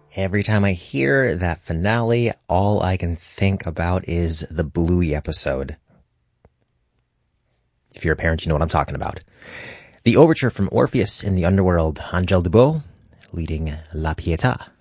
Every time I hear that finale, all I can think about is the Bluey episode. If you're a parent, you know what I'm talking about. The overture from Orpheus in the Underworld, Angèle Dubos leading La Pietà.